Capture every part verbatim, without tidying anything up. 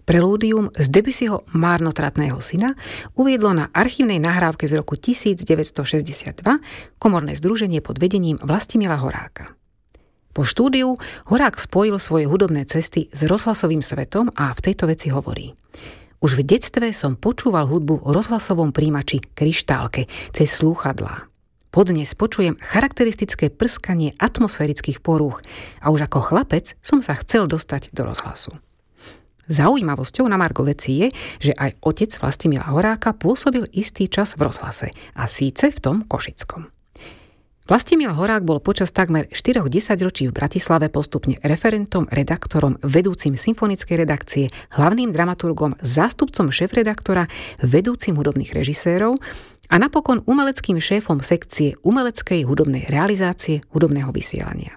Prelúdium z Debussyho Márnotratného syna uviedlo na archívnej nahrávke z roku devätnásťstošesťdesiatdva komorné združenie pod vedením Vlastimila Horáka. Po štúdiu Horák spojil svoje hudobné cesty s rozhlasovým svetom a v tejto veci hovorí: Už v detstve som počúval hudbu o rozhlasovom príjimači kryštálke cez slúchadlá. Podnes počujem charakteristické prskanie atmosférických porúch a už ako chlapec som sa chcel dostať do rozhlasu. Zaujímavosťou na margo veci je, že aj otec Vlastimila Horáka pôsobil istý čas v rozhlase, a síce v tom košickom. Vlastimil Horák bol počas takmer štyroch desaťročí v Bratislave postupne referentom, redaktorom, vedúcim symfonickej redakcie, hlavným dramaturgom, zástupcom šéfredaktora, vedúcim hudobných režisérov a napokon umeleckým šéfom sekcie umeleckej hudobnej realizácie hudobného vysielania.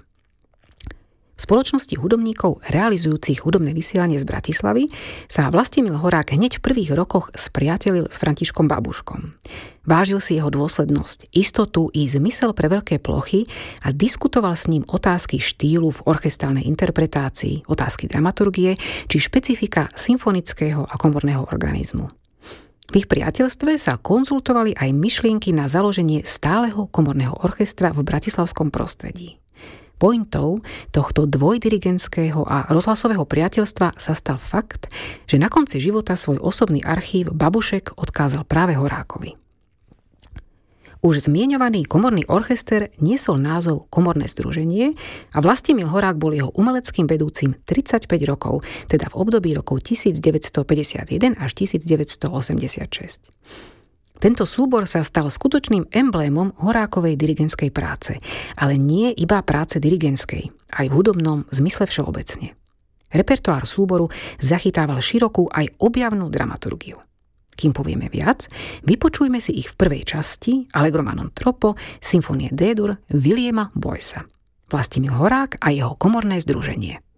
V spoločnosti hudobníkov realizujúcich hudobné vysielanie z Bratislavy sa Vlastimil Horák hneď v prvých rokoch spriatelil s Františkom Babuškom. Vážil si jeho dôslednosť, istotu i zmysel pre veľké plochy a diskutoval s ním otázky štýlu v orchestrálnej interpretácii, otázky dramaturgie či špecifika symfonického a komorného organizmu. V ich priateľstve sa konzultovali aj myšlienky na založenie stáleho komorného orchestra v bratislavskom prostredí. Pointou tohto dvojdirigentského a rozhlasového priateľstva sa stal fakt, že na konci života svoj osobný archív Babušek odkázal práve Horákovi. Už zmieňovaný komorný orchester niesol názov Komorné združenie a Vlastimil Horák bol jeho umeleckým vedúcim tridsaťpäť rokov, teda v období rokov devätnásťstopäťdesiatjeden až devätnásťstoosemdesiatšesť. Tento súbor sa stal skutočným emblémom Horákovej dirigentskej práce, ale nie iba práce dirigentskej, aj v hudobnom zmysle všeobecne. Repertoár súboru zachytával širokú aj objavnú dramaturgiu. Kým povieme viac, vypočujme si ich v prvej časti Allegro ma non troppo, symfónie D-dur Williama Boycea. Vlastimil Horák a jeho komorné združenie.